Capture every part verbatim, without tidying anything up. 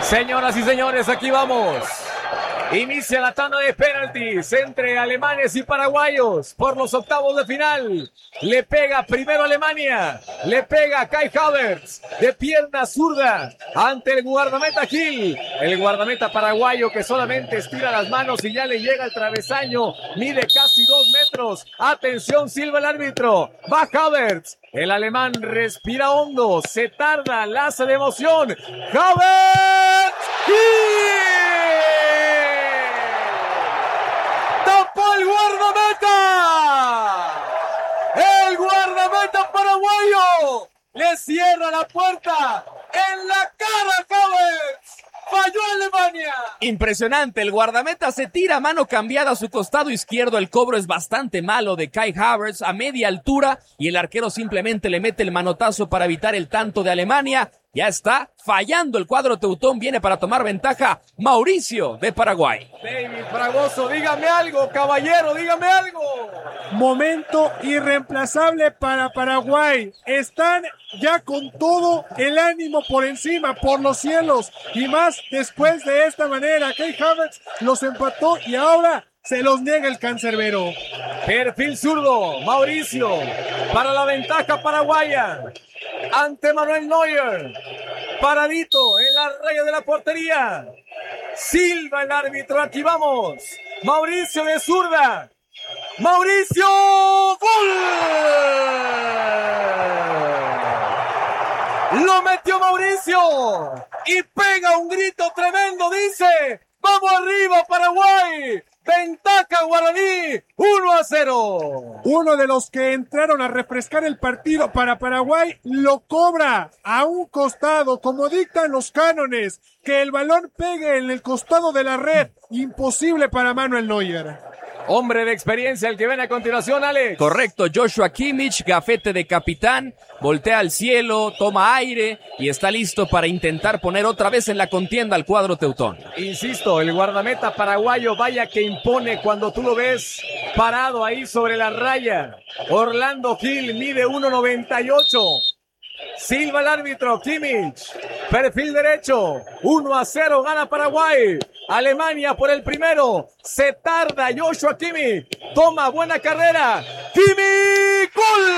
Señoras y señores, aquí vamos. Inicia la tanda de penaltis entre alemanes y paraguayos por los octavos de final. Le pega primero Alemania, le pega Kai Havertz de pierna zurda ante el guardameta Gil. El guardameta paraguayo que solamente estira las manos y ya le llega al travesaño, mide casi dos metros. Atención, silba el árbitro, va Havertz. El alemán respira hondo, se tarda, laza de emoción. ¡Havertz! ¡Tapó el guardameta! ¡El guardameta paraguayo! ¡Le cierra la puerta! ¡En la cara, Havertz! ¡Falló Alemania! Impresionante, el guardameta se tira, mano cambiada a su costado izquierdo. El cobro es bastante malo de Kai Havertz a media altura y el arquero simplemente le mete el manotazo para evitar el tanto de Alemania. Ya está fallando el cuadro teutón, viene para tomar ventaja Mauricio de Paraguay. David Fragoso, dígame algo, caballero, dígame algo. Momento irreemplazable para Paraguay. Están ya con todo el ánimo por encima, por los cielos. Y más después de esta manera. Kai Havertz los empató y ahora se los niega el cancerbero. Perfil zurdo, Mauricio, para la ventaja paraguaya. Ante Manuel Neuer, paradito en la raya de la portería. Silva el árbitro, aquí vamos. Mauricio de zurda. Mauricio, ¡gol! Lo metió Mauricio y pega un grito tremendo, dice: ¡vamos arriba, Paraguay! Ventaja Guaraní, uno a cero. Uno de los que entraron a refrescar el partido para Paraguay lo cobra a un costado, como dictan los cánones, que el balón pegue en el costado de la red. Imposible para Manuel Neuer. Hombre de experiencia el que ven a continuación, Alex. Correcto, Joshua Kimmich, gafete de capitán, voltea al cielo, toma aire y está listo para intentar poner otra vez en la contienda al cuadro teutón. Insisto, el guardameta paraguayo, vaya que impone cuando tú lo ves parado ahí sobre la raya. Orlando Gil mide uno noventa y ocho. Silva el árbitro, Kimmich, perfil derecho, uno a cero, gana Paraguay. Alemania por el primero, se tarda Joshua Kimmich, toma buena carrera, Kimmich, ¡gol!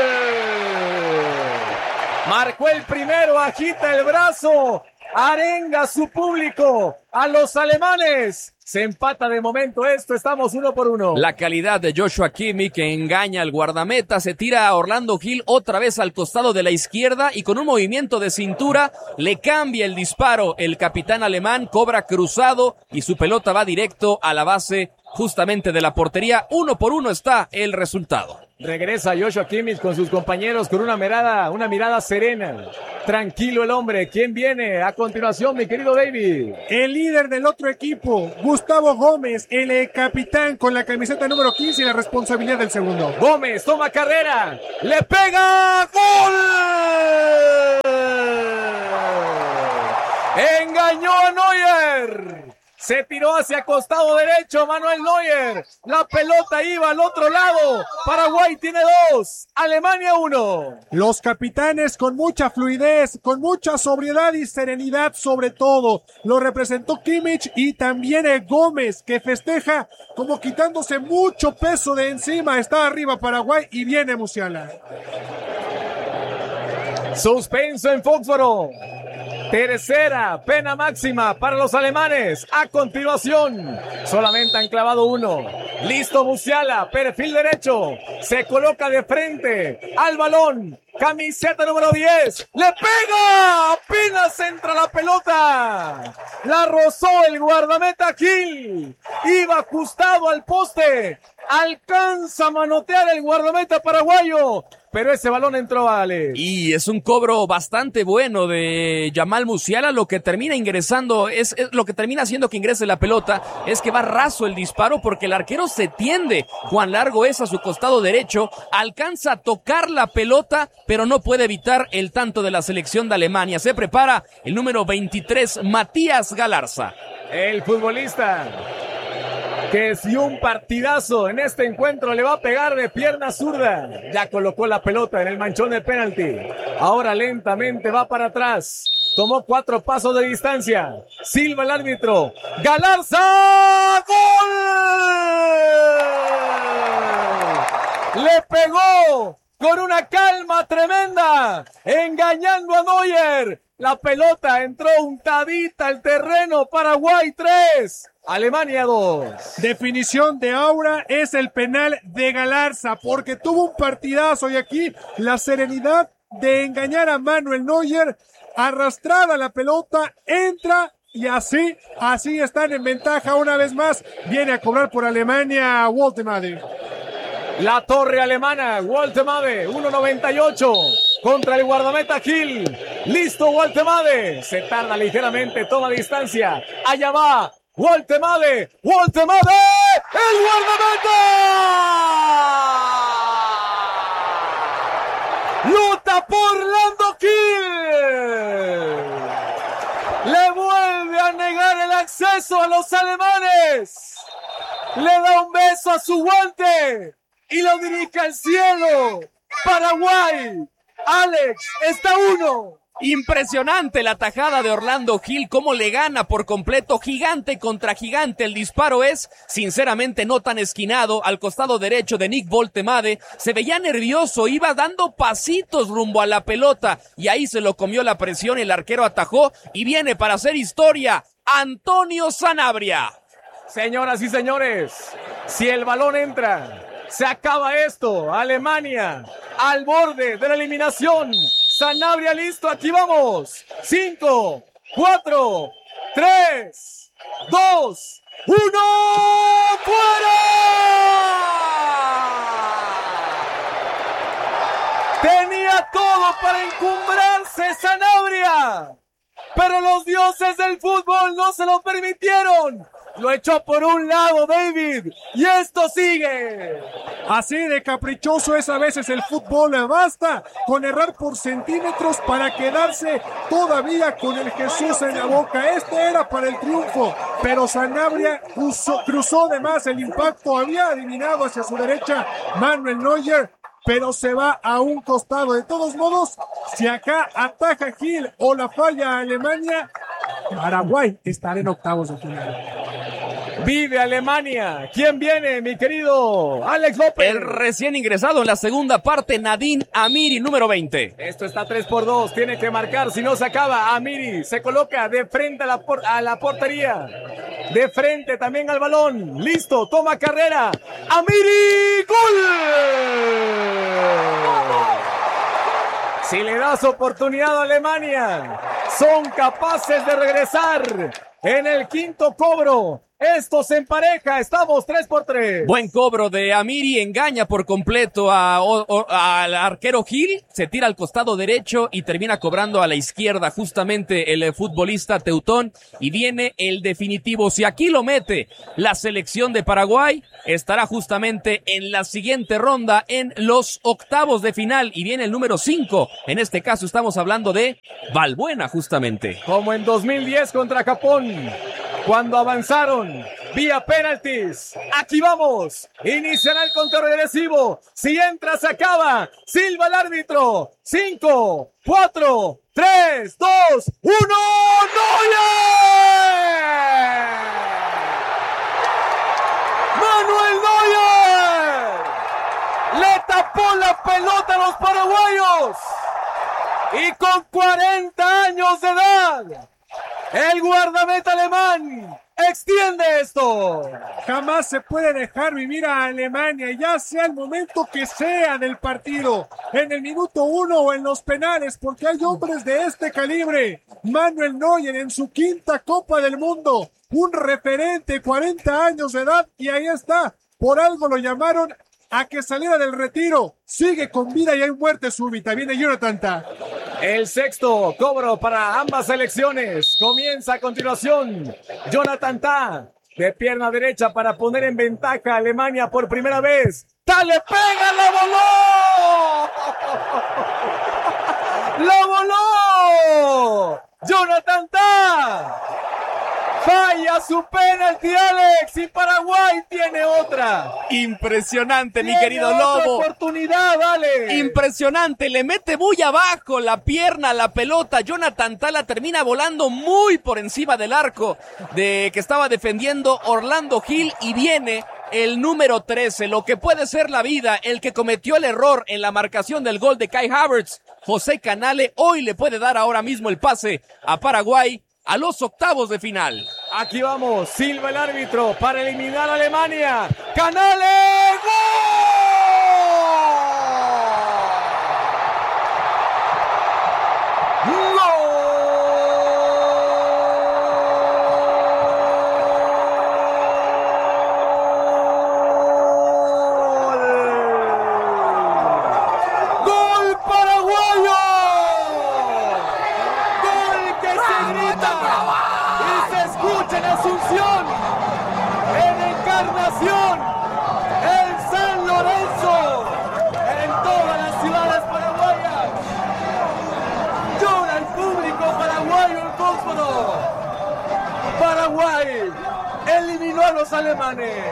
Marcó el primero, agita el brazo, arenga a su público, a los alemanes. Se empata de momento esto, estamos uno por uno. La calidad de Joshua Kimmich que engaña al guardameta, se tira a Orlando Gil otra vez al costado de la izquierda y con un movimiento de cintura le cambia el disparo. El capitán alemán cobra cruzado y su pelota va directo a la base justamente de la portería. Uno por uno está el resultado. Regresa Joshua Kimmich con sus compañeros con una mirada, una mirada serena. Tranquilo el hombre. ¿Quién viene a continuación, mi querido David? El líder del otro equipo, Gustavo Gómez, el capitán con la camiseta número quince y la responsabilidad del segundo. Gómez toma carrera, le pega, ¡gol! Engañó a Neuer. Se tiró hacia costado derecho Manuel Neuer. La pelota iba al otro lado. Paraguay tiene dos. Alemania uno. Los capitanes con mucha fluidez, con mucha sobriedad y serenidad sobre todo. Lo representó Kimmich y también el Gómez, que festeja como quitándose mucho peso de encima. Está arriba Paraguay y viene Musiala. Suspenso en Foxboro. Tercera pena máxima para los alemanes. A continuación, solamente han clavado uno. Listo Musiala, perfil derecho. Se coloca de frente al balón. Camiseta número diez. ¡Le pega! Apenas entra la pelota. La rozó el guardameta Gil. Iba ajustado al poste. Alcanza a manotear el guardameta paraguayo. Pero ese balón entró, Ale. Y es un cobro bastante bueno de Jamal Musiala. Lo que termina ingresando, es, es lo que termina haciendo que ingrese la pelota, es que va raso el disparo porque el arquero se tiende. Juan Largo es a su costado derecho, alcanza a tocar la pelota, pero no puede evitar el tanto de la selección de Alemania. Se prepara el número veintitrés, Matías Galarza. El futbolista que si un partidazo en este encuentro le va a pegar de pierna zurda. Ya colocó la pelota en el manchón de penalti. Ahora lentamente va para atrás. Tomó cuatro pasos de distancia. Silva el árbitro. Galarza. ¡Gol! Le pegó con una calma tremenda, engañando a Neuer. La pelota entró untadita al terreno. Paraguay tres, Alemania dos. Definición de aura es el penal de Galarza, porque tuvo un partidazo y aquí la serenidad de engañar a Manuel Neuer, arrastrada la pelota, entra y así, así están en ventaja una vez más. Viene a cobrar por Alemania Woltemade. La torre alemana, Woltemade, uno noventa y ocho, contra el guardameta Gil. Listo Woltemade, se tarda ligeramente, toma distancia. Allá va, Woltemade, Woltemade, el guardameta. Lo tapó Orlando Gil. Le vuelve a negar el acceso a los alemanes. Le da un beso a su guante y lo dirige al cielo. Paraguay, Alex, está uno. Impresionante la tajada de Orlando Gil, cómo le gana por completo, gigante contra gigante. El disparo es, sinceramente, no tan esquinado, al costado derecho de Nick Woltemade. Se veía nervioso, iba dando pasitos rumbo a la pelota y ahí se lo comió la presión, el arquero atajó y viene para hacer historia Antonio Sanabria. Señoras y señores, si el balón entra, se acaba esto. Alemania al borde de la eliminación. Sanabria listo, aquí vamos. Cinco, cuatro, tres, dos, uno, ¡fuera! Tenía todo para encumbrarse Sanabria, pero los dioses del fútbol no se lo permitieron. Lo echó por un lado David y esto sigue. Así de caprichoso es a veces el fútbol. Basta con errar por centímetros para quedarse todavía con el Jesús en la boca. Este era para el triunfo, pero Sanabria cruzó, cruzó de más el impacto. Había adivinado hacia su derecha Manuel Neuer, pero se va a un costado. De todos modos, si acá ataja Gil o la falla Alemania, Paraguay estará en octavos de final. Vive Alemania. ¿Quién viene, mi querido Alex López? El recién ingresado en la segunda parte, Nadine Amiri, número veinte. Esto está tres por dos. Tiene que marcar, si no se acaba. Amiri se coloca de frente a la, por a la portería. De frente también al balón. Listo, toma carrera. Amiri, ¡gol! Si le das oportunidad a Alemania, son capaces de regresar en el quinto cobro. Esto se empareja, estamos tres por tres. Buen cobro de Amiri, engaña por completo a, a, al arquero Gil, se tira al costado derecho y termina cobrando a la izquierda justamente el futbolista teutón y viene el definitivo. Si aquí lo mete la selección de Paraguay, estará justamente en la siguiente ronda en los octavos de final y viene el número cinco. En este caso estamos hablando de Valbuena justamente. Como en dos mil diez contra Japón, cuando avanzaron vía penaltis. Aquí vamos. Iniciará el conteo regresivo. Si entra, se acaba. Silva el árbitro. Cinco, cuatro, tres, dos, uno. ¡Neuer! ¡Manuel Neuer! Le tapó la pelota a los paraguayos. Y con cuarenta años de edad, el guardameta alemán extiende esto. Jamás se puede dejar vivir a Alemania, ya sea el momento que sea del partido, en el minuto uno o en los penales, porque hay hombres de este calibre. Manuel Neuer en su quinta Copa del Mundo, un referente, cuarenta años de edad, y ahí está. Por algo lo llamaron a que saliera del retiro. Sigue con vida y hay muerte súbita. Viene Jonathan Tah. El sexto cobro para ambas selecciones. Comienza a continuación. Jonathan Tah de pierna derecha para poner en ventaja a Alemania por primera vez. ¡Tah le pega! ¡La voló! ¡La voló! Jonathan Tah. Falla su penalti, Alex, y Paraguay tiene otra. Impresionante, mi Tiene querido otra Lobo. Oportunidad, Alex. Impresionante, le mete muy abajo la pierna a la pelota. Jonathan Tala termina volando muy por encima del arco de que estaba defendiendo Orlando Gil y viene el número trece, lo que puede ser la vida, el que cometió el error en la marcación del gol de Kai Havertz, José Canale, hoy le puede dar ahora mismo el pase a Paraguay a los octavos de final. Aquí vamos, silba el árbitro para eliminar a Alemania. ¡Canale! ¡Gol! ¡Gol paraguayo! ¡Gol que se grita! Y se escucha en Asunción, en Encarnación, en San Lorenzo, en todas las ciudades paraguayas. Llora el público paraguayo el fósforo. Paraguay eliminó a los alemanes.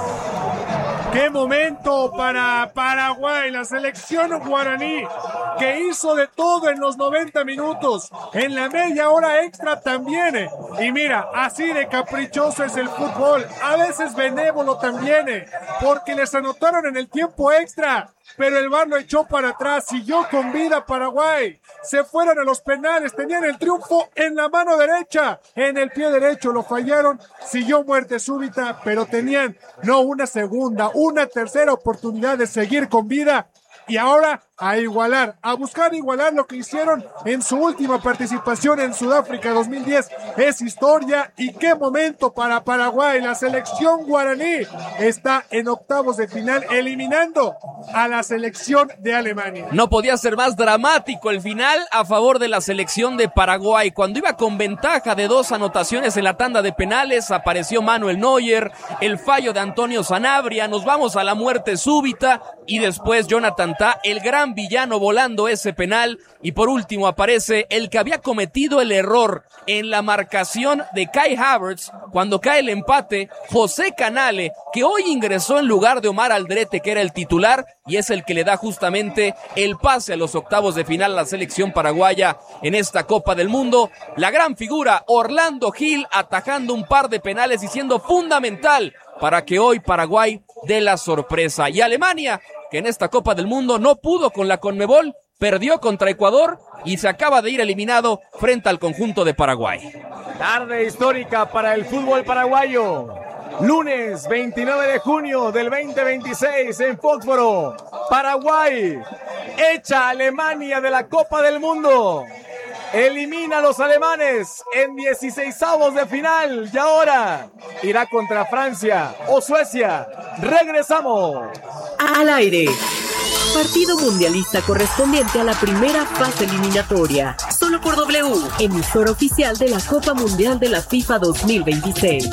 ¡Qué momento para Paraguay! La selección guaraní que hizo de todo en los noventa minutos, en la media hora extra también. Y mira, así de caprichoso es el fútbol, a veces benévolo también, porque les anotaron en el tiempo extra, pero el V A R lo echó para atrás, siguió con vida Paraguay. Se fueron a los penales, tenían el triunfo en la mano derecha, en el pie derecho lo fallaron, siguió muerte súbita, pero tenían no una segunda, una tercera oportunidad de seguir con vida. Y ahora a igualar, a buscar igualar lo que hicieron en su última participación en Sudáfrica dos mil diez. Es historia y qué momento para Paraguay. La selección guaraní está en octavos de final eliminando a la selección de Alemania. No podía ser más dramático el final a favor de la selección de Paraguay. Cuando iba con ventaja de dos anotaciones en la tanda de penales, apareció Manuel Neuer, el fallo de Antonio Sanabria, nos vamos a la muerte súbita y después Jonathan Tah, el gran villano volando ese penal, y por último aparece el que había cometido el error en la marcación de Kai Havertz cuando cae el empate, José Canale, que hoy ingresó en lugar de Omar Aldrete, que era el titular, y es el que le da justamente el pase a los octavos de final a la selección paraguaya en esta Copa del Mundo. La gran figura Orlando Gil atajando un par de penales y siendo fundamental para que hoy Paraguay dé la sorpresa. Y Alemania, que en esta Copa del Mundo no pudo con la Conmebol, perdió contra Ecuador y se acaba de ir eliminado frente al conjunto de Paraguay. Tarde histórica para el fútbol paraguayo. Lunes veintinueve de junio del veinte veintiséis en Foxboro. Paraguay echa a Alemania de la Copa del Mundo. Elimina a los alemanes en dieciseisavos de final y ahora irá contra Francia o Suecia. Regresamos. Al aire. Partido mundialista correspondiente a la primera fase eliminatoria. Solo por W, emisora oficial de la Copa Mundial de la FIFA dos mil veintiséis.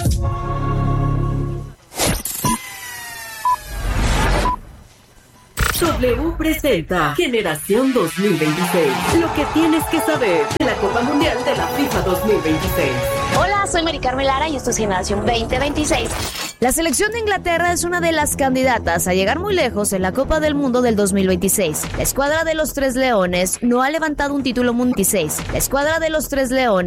W presenta Generación dos mil veintiséis. Lo que tienes que saber de la Copa Mundial de la FIFA dos mil veintiséis. Hola, soy Mari Carmen Lara y esto es Generación veinte veintiséis. La selección de Inglaterra es una de las candidatas a llegar muy lejos en la Copa del Mundo del dos mil veintiséis. La escuadra de los Tres Leones no ha levantado un título mundial. La escuadra de los Tres Leones